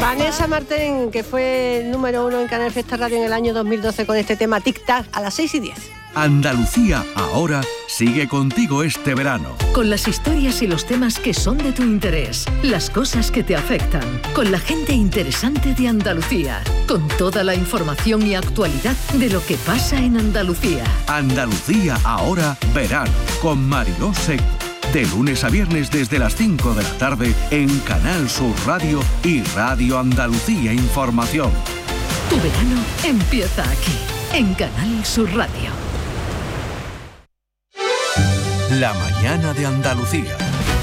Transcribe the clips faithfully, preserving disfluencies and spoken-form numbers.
Vanessa Martín, que fue número uno en Canal Fiesta Radio en el año dos mil doce con este tema Tic Tac a las seis y diez. Andalucía ahora sigue contigo este verano. Con las historias y los temas que son de tu interés, las cosas que te afectan, con la gente interesante de Andalucía, con toda la información y actualidad de lo que pasa en Andalucía. Andalucía ahora verano con Mariló Seco. De lunes a viernes desde las cinco de la tarde en Canal Sur Radio y Radio Andalucía Información. Tu verano empieza aquí, en Canal Sur Radio. La mañana de Andalucía.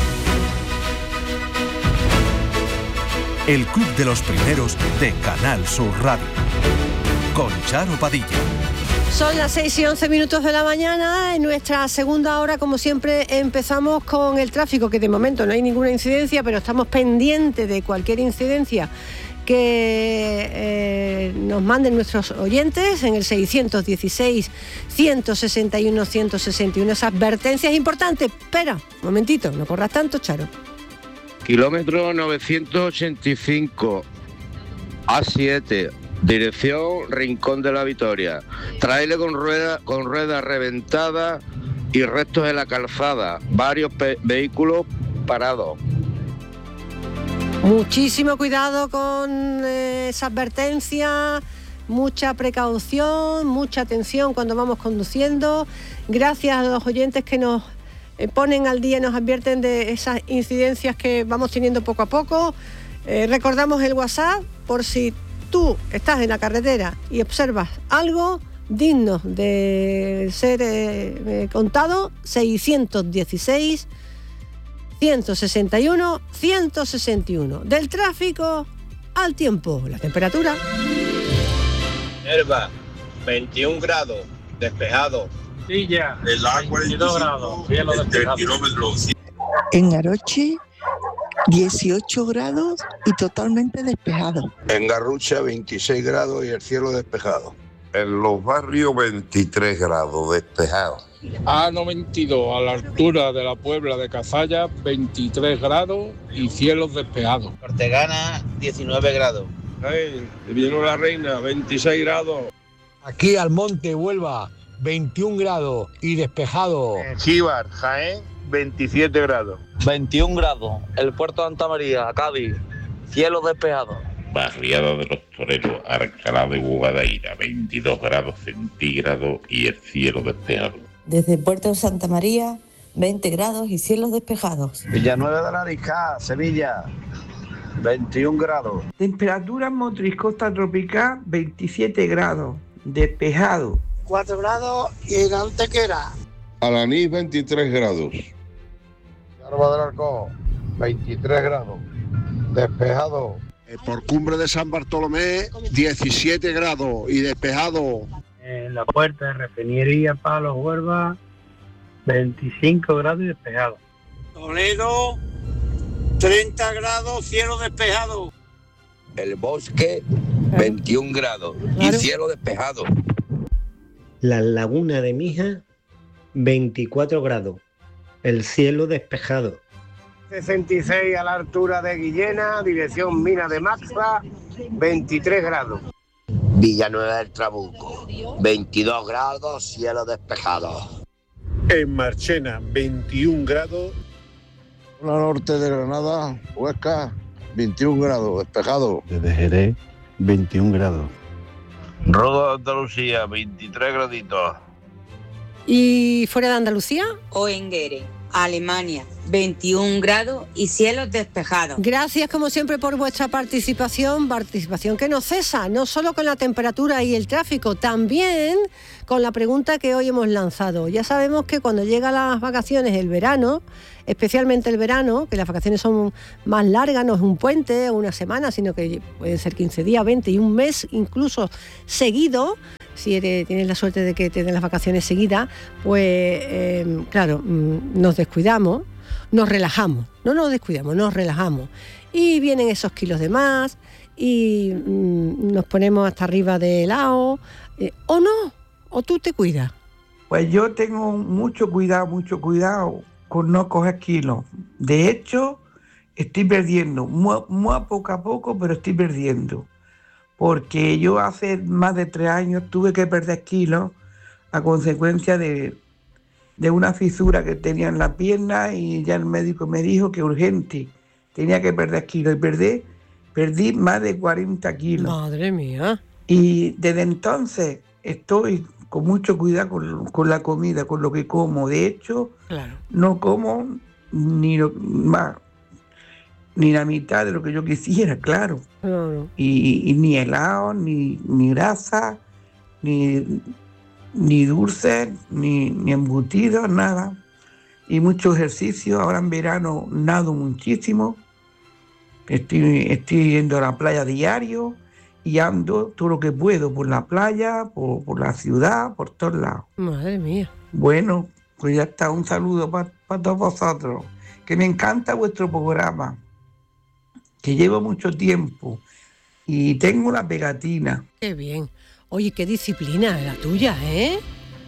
El club de los primeros de Canal Sur Radio. Con Charo Padilla. Son las seis y once minutos de la mañana. En nuestra segunda hora, como siempre, empezamos con el tráfico, que de momento no hay ninguna incidencia, pero estamos pendientes de cualquier incidencia que eh, nos manden nuestros oyentes en el seiscientos dieciséis, ciento sesenta y uno, ciento sesenta y uno. Esas advertencias importantes. Espera, un momentito, no corras tanto, Charo. Kilómetro novecientos ochenta y cinco, A siete, dirección Rincón de la Victoria. Tráiler con rueda, con ruedas reventadas y restos de la calzada. Varios pe- vehículos parados. Muchísimo cuidado con eh, esa advertencia, mucha precaución, mucha atención cuando vamos conduciendo. Gracias a los oyentes que nos eh, ponen al día y nos advierten de esas incidencias que vamos teniendo poco a poco. Eh, recordamos el WhatsApp por si tú estás en la carretera y observas algo digno de ser eh, eh, contado. Seiscientos dieciséis, ciento sesenta y uno, ciento sesenta y uno. Del tráfico al tiempo, la temperatura. Herba, veintiún grados, despejado. Silla, el agua veintidós grados, cielo despejado. En Aroche, dieciocho grados y totalmente despejado. En Garrucha, veintiséis grados y el cielo despejado. En los barrios, veintitrés grados, despejado. A noventa y dos, a la altura de la Puebla de Cazalla, veintitrés grados y cielos despejados. Ortegana, diecinueve grados. Hey, vino la Reina, veintiséis grados. Aquí al Monte Huelva, veintiún grados y despejado. Chíbar, Jaén, veintisiete grados. veintiún grados. El puerto de Santa María, Cádiz, cielos despejados. Barriada de los Toreros, Alcalá de Bobadilla, veintidós grados centígrados y el cielo despejado. Desde el puerto de Santa María, veinte grados y cielos despejados. Villanueva de la Ariscá, Sevilla, veintiún grados. Temperatura en Motriz, costa tropical, veintisiete grados, despejado. cuatro grados y en Antequera. Alanís, veintitrés grados. Yarba del Arco, veintitrés grados, despejado. Por Cumbre de San Bartolomé, diecisiete grados y despejado. En la puerta de Refinería Palos Huelva, veinticinco grados y despejado. Toledo, treinta grados, cielo despejado. El Bosque, veintiún grados y cielo despejado. La Laguna de Mija, veinticuatro grados, el cielo despejado. sesenta y seis a la altura de Guillena, dirección Mina de Maxa, veintitrés grados. Villanueva del Trabuco, veintidós grados, cielo despejado. En Marchena, veintiún grados. La norte de Granada, Huesca, veintiún grados, despejado. Desde Jerez, veintiún grados. Roda de Andalucía, veintitrés graditos. ¿Y fuera de Andalucía? Oenguere, Alemania, veintiún grados y cielos despejados. Gracias como siempre por vuestra participación, participación que no cesa, no solo con la temperatura y el tráfico, también con la pregunta que hoy hemos lanzado. Ya sabemos que cuando llegan las vacaciones, el verano, especialmente el verano, que las vacaciones son más largas, no es un puente o una semana, sino que pueden ser quince días, veinte y un mes incluso seguido. Si eres, tienes la suerte de que tengas las vacaciones seguidas, pues eh, claro, nos descuidamos, nos relajamos, no nos descuidamos, nos relajamos. Y vienen esos kilos de más y mmm, nos ponemos hasta arriba de helado, eh, o no, o tú te cuidas. Pues yo tengo mucho cuidado, mucho cuidado con no coger kilos. De hecho, estoy perdiendo, muy, muy a poco a poco, pero estoy perdiendo. Porque yo hace más de tres años tuve que perder kilos a consecuencia de, de una fisura que tenía en la pierna y ya el médico me dijo que urgente, tenía que perder kilos. Y perdí, perdí más de cuarenta kilos. Madre mía. Y desde entonces estoy con mucho cuidado con, con la comida, con lo que como. De hecho, claro, no como ni lo, más, ni la mitad de lo que yo quisiera, claro. claro. Y, y ni helado, ni, ni grasa, ni, ni dulces, ni, ni embutidos, nada. Y mucho ejercicio. Ahora en verano nado muchísimo. Estoy, estoy yendo a la playa diario y ando todo lo que puedo por la playa, por, por la ciudad, por todos lados. Madre mía. Bueno, pues ya está. Un saludo para pa todos vosotros. Que me encanta vuestro programa, que llevo mucho tiempo y tengo una pegatina. Qué bien. Oye, qué disciplina la tuya, ¿eh?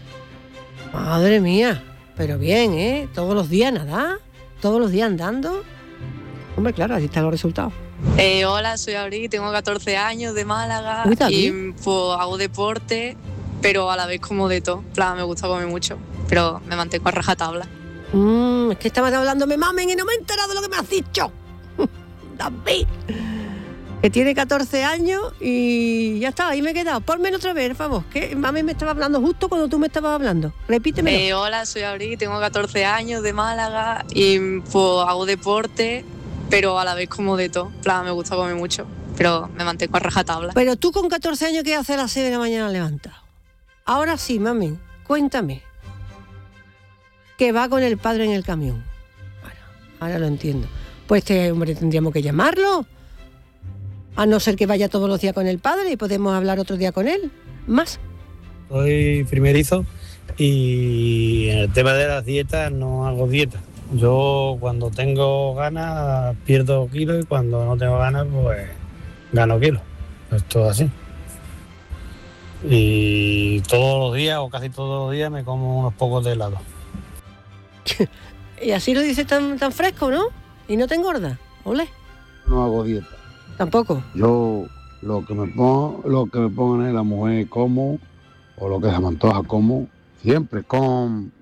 Madre mía. Pero bien, ¿eh? Todos los días nada, todos los días andando. Hombre, claro, ahí están los resultados. Eh, hola, soy Abril, tengo catorce años, de Málaga. Uy, y pues hago deporte, pero a la vez como de todo. En plan, me gusta comer mucho, pero me mantengo a rajatabla. Mm, es que estabas hablando, me mamen y no me he enterado de lo que me has dicho. David, que tiene catorce años y ya está, ahí me he quedado. Ponme otra vez, por favor, que mami me estaba hablando justo cuando tú me estabas hablando. Repítemelo. Eh, hola, soy Abril, tengo catorce años, de Málaga. Y pues hago deporte, pero a la vez como de todo. En plan, me gusta comer mucho, pero me mantengo a rajatabla. Pero tú con catorce años, ¿qué haces a las seis de la mañana levantado? Ahora sí, mami, cuéntame. Que va con el padre en el camión. Ahora, ahora lo entiendo. Pues este hombre tendríamos que llamarlo. A no ser que vaya todos los días con el padre y podemos hablar otro día con él. Más. Soy primerizo y en el tema de las dietas no hago dieta. Yo cuando tengo ganas pierdo kilos y cuando no tengo ganas pues gano kilos. Esto es así. Y todos los días o casi todos los días me como unos pocos de helado. Y así lo dice tan, tan fresco, ¿no? Y no te engorda. Ole. No hago dieta. Tampoco. Yo lo que me pongo, lo que me pongan es la mujer como, o lo que se me antoja como, siempre con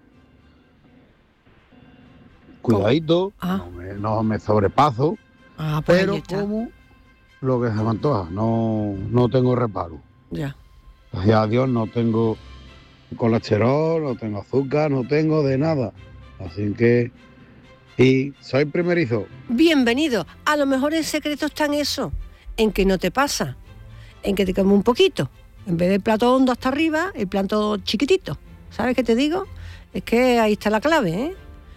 cuidadito, ah. no, me, no me sobrepaso, ah, pues pero como lo que se me antoja, no, no tengo reparo. Ya. Gracias a Dios no tengo colesterol, no tengo azúcar, no tengo de nada. Así que, y soy primerizo. Bienvenido. A lo mejor el secreto está en eso, en que no te pasa, en que te comes un poquito. En vez del plato hondo hasta arriba, el plato chiquitito. ¿Sabes qué te digo? Es que ahí está la clave, ¿eh?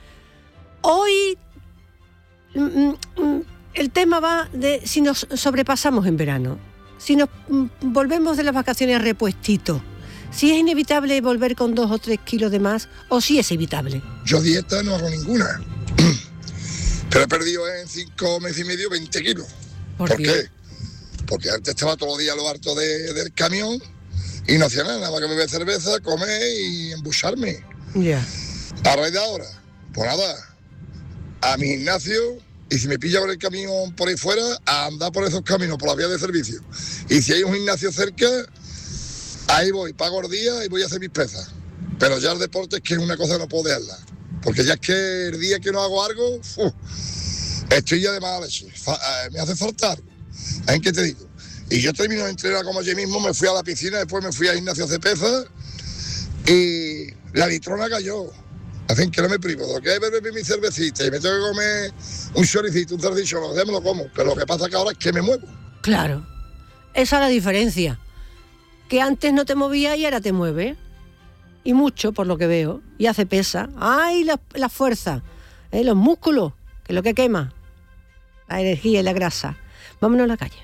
Hoy mm, mm, el tema va de si nos sobrepasamos en verano, si nos mm, volvemos de las vacaciones repuestitos, si es inevitable volver con dos o tres kilos de más o si es evitable. Yo dieta no hago ninguna, pero he perdido en cinco meses y medio veinte kilos. ¿Por, ¿Por qué? qué? Porque antes estaba todo el día a lo harto de, del camión y no hacía nada, nada más que beber cerveza, comer y embucharme. Ya. A raíz de ahora, pues nada, a mi gimnasio, y si me pilla por el camión por ahí fuera, a andar por esos caminos, por las vías de servicio. Y si hay un gimnasio cerca, ahí voy, pago el día y voy a hacer mis pesas. Pero ya el deporte es que es una cosa que no puedo dejarla. Porque ya es que el día que no hago algo, uf, estoy ya de mala leche. Fa- eh, me hace falta algo. ¿En qué te digo? Y yo termino de entrenar como yo mismo, me fui a la piscina, después me fui al gimnasio a hacer pesas y la litrona cayó. Así que no me privo, lo que es beber mi cervecita y me tengo que comer un choricito, un salchichón, lo que sea me lo como. Pero lo que pasa que ahora es que me muevo. Claro. Esa es la diferencia. Que antes no te movías y ahora te mueves. Y mucho, por lo que veo. Y hace pesa. ¡Ay, la, la fuerza! ¿Eh? Los músculos, que es lo que quema. La energía y la grasa. Vámonos a la calle.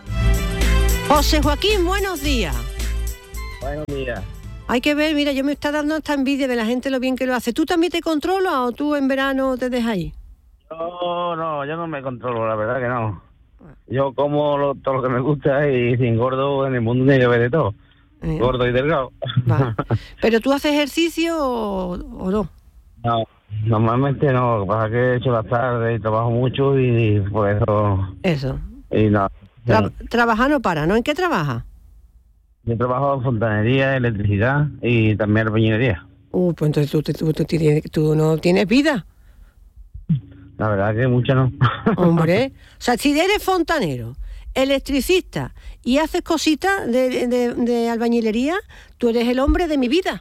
José Joaquín, buenos días. Buenos días. Hay que ver, mira, yo me está dando esta envidia de la gente lo bien que lo hace. ¿Tú también te controlas o tú en verano te dejas ahí? Yo no, yo no me controlo, la verdad que no. Yo como lo, todo lo que me gusta y sin gordo en el mundo tiene que ver de todo. Eh. Gordo y delgado. Va. ¿Pero tú haces ejercicio o, o no? No, normalmente no, lo que pasa es que he hecho las tardes y trabajo mucho y, y por eso... Eso. Y no. Tra- trabajar no para, ¿no? ¿En qué trabaja? Yo trabajo en fontanería, electricidad y también albañilería. Uh, pues entonces tú, tú, tú, tienes- tú no tienes vida. La verdad que mucha no. Hombre, o sea, si eres fontanero, electricista y haces cositas de, de, de albañilería, tú eres el hombre de mi vida.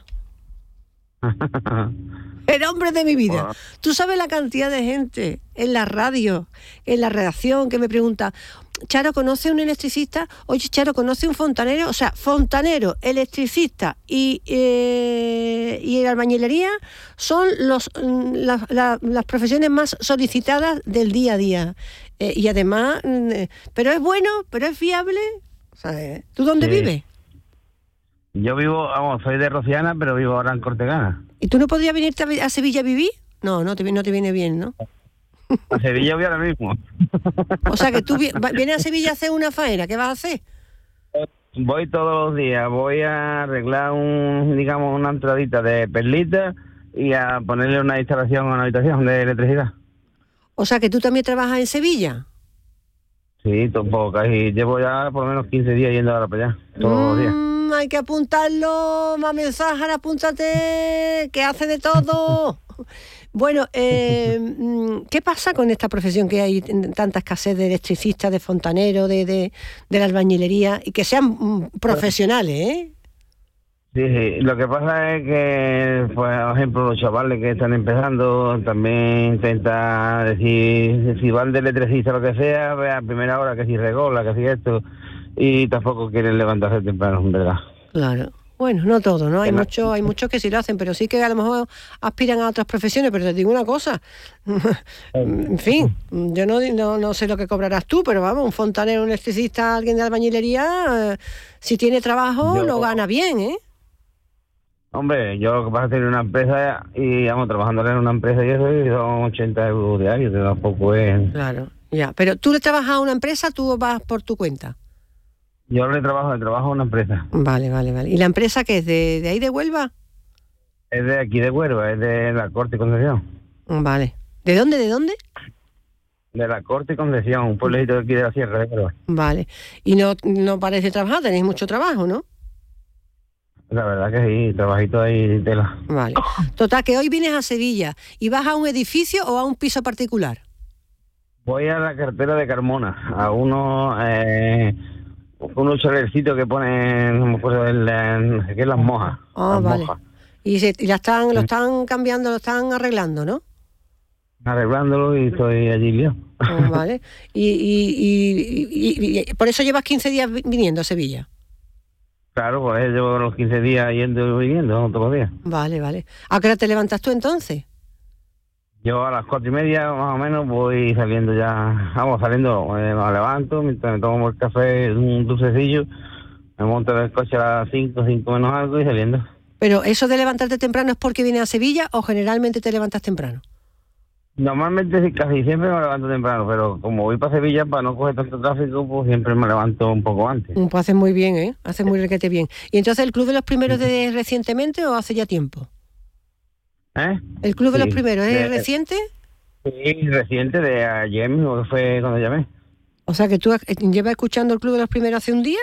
El hombre de mi vida. Tú sabes la cantidad de gente en la radio, en la redacción, que me pregunta, Charo, ¿conoce un electricista? Oye, Charo, ¿conoce un fontanero? O sea, fontanero, electricista y, eh, y albañilería son los, la, la, las profesiones más solicitadas del día a día. Eh, y además, eh, pero es bueno, pero es fiable. O sea, eh, ¿tú dónde Sí. vives? Yo vivo, vamos, soy de Rociana, pero vivo ahora en Cortegana. ¿Y tú no podrías venirte a, a Sevilla a vivir? No, no te, no te viene bien, ¿no? A Sevilla voy ahora mismo. O sea, que tú vi- va- vienes a Sevilla a hacer una faena, ¿qué vas a hacer? Voy todos los días, voy a arreglar un, digamos, una entradita de perlita y a ponerle una instalación a una habitación de electricidad. O sea, que tú también trabajas en Sevilla. Sí, tampoco, casi llevo ya por lo menos quince días yendo ahora para allá, todos los días. Mm, hay que apuntarlo, más mensajes, apúntate, que hace de todo. Bueno, eh, mm, ¿qué pasa con esta profesión que hay en tanta escasez de electricistas, de fontaneros, de, de, de la albañilería, y que sean mm, profesionales, eh? Sí, sí, lo que pasa es que, pues, por ejemplo, los chavales que están empezando también intentan decir, si van de electricista o lo que sea, ve a primera hora que si regola, que si esto, y tampoco quieren levantarse temprano, en verdad. Claro. Bueno, no todo, ¿no? Hay Que no- muchos, hay muchos que sí lo hacen, pero sí que a lo mejor aspiran a otras profesiones, pero te digo una cosa. En fin, yo no, no, no sé lo que cobrarás tú, pero vamos, un fontanero, un electricista, alguien de albañilería, eh, si tiene trabajo, Yo- lo gana bien, ¿eh? Hombre, yo lo que pasa es tener una empresa y, vamos, trabajando en una empresa y eso, y son ochenta euros diarios, que tampoco es... Claro, ya. Pero tú le trabajas a una empresa, tú vas por tu cuenta. Yo le trabajo, le trabajo a una empresa. Vale, vale, vale. ¿Y la empresa qué es? ¿De, de ahí de Huelva? Es de aquí de Huelva, es de la Corte y Concesión. Vale. ¿De dónde, de dónde? De la Corte y Concesión, un pueblecito de aquí de la Sierra de Huelva. Vale. Y no, no parece trabajar, tenéis mucho trabajo, ¿no? La verdad que sí, trabajito ahí de tela. Vale. Total, que hoy vienes a Sevilla y vas a un edificio o a un piso particular. Voy a la cartera de Carmona, a uno, eh, unos chalercitos que ponen, no me acuerdo, el, eh, no sé qué, las mojas. Ah, las vale. mojas. Y, se, y la están, lo están cambiando, lo están arreglando, ¿no? Arreglándolo y estoy allí yo. Ah, vale. Y, y, y, y- y- por eso llevas quince días vi- viniendo a Sevilla. Claro, pues llevo los quince días yendo y viniendo, ¿no? Todos los días. Vale, vale. ¿A qué hora te levantas tú entonces? Yo a las cuatro y media más o menos voy saliendo ya, vamos saliendo, eh, me levanto, mientras me tomo el café, un dulcecillo, me monto en el coche a las cinco, cinco menos algo y saliendo. Pero eso de levantarte temprano es porque vienes a Sevilla o generalmente te levantas temprano. Normalmente sí, casi siempre me levanto temprano, pero como voy para Sevilla para no coger tanto tráfico, pues siempre me levanto un poco antes. Mm, Pues haces muy bien, ¿eh? Haces muy requete bien. ¿Y entonces el Club de los Primeros de recientemente o hace ya tiempo? ¿Eh? ¿El Club de los Sí, Primeros es de- reciente? Sí, reciente, de ayer mismo, que fue cuando llamé. O sea que tú eh, llevas escuchando el Club de los Primeros hace un día.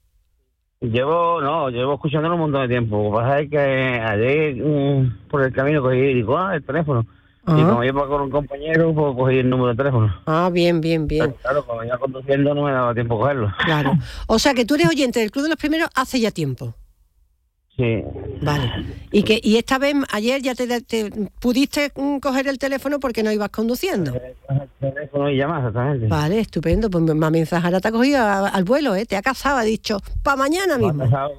Llevo, no, llevo escuchándolo un montón de tiempo. Lo que pasa es que ayer mm, por el camino cogí y digo, ah, el teléfono. Y Ajá. como iba con un compañero, pues cogí el número de teléfono. Ah, bien, bien, bien. Pero claro, cuando iba conduciendo no me daba tiempo a cogerlo. Claro. O sea que tú eres oyente del Club de los Primeros hace ya tiempo. Sí. Vale. Y que y esta vez, ayer ya te, te pudiste mm, coger el teléfono porque no ibas conduciendo. El teléfono y llamar, exactamente. Vale, estupendo. Pues mi mensajera te ha cogido a- al vuelo, ¿eh? Te ha cazado, ha dicho, para mañana Me ha mismo. pasado.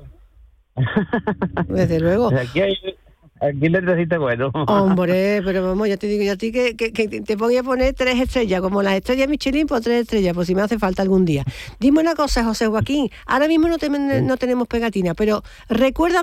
Desde luego. Aquí hay, aquí necesito bueno. Hombre, pero vamos, ya te digo yo a ti que, que, que te voy a poner tres estrellas, como las estrellas Michelin, pues tres estrellas, por si me hace falta algún día. Dime una cosa, José Joaquín, ahora mismo no, te- no tenemos pegatina, pero recuérdame